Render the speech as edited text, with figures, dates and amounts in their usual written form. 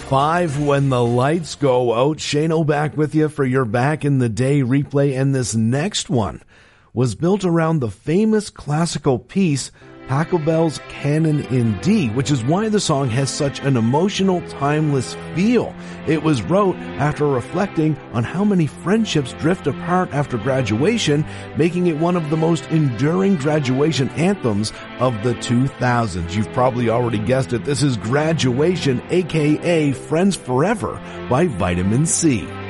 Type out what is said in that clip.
5 when the lights go out. Shano back with you for your Back in the Day replay. And this next one was built around the famous classical piece Pachelbel's Canon in D, which is why the song has such an emotional, timeless feel. It was wrote after reflecting on how many friendships drift apart after graduation, making it one of the most enduring graduation anthems of the 2000s. You've probably already guessed it. This is Graduation, aka Friends Forever by Vitamin C.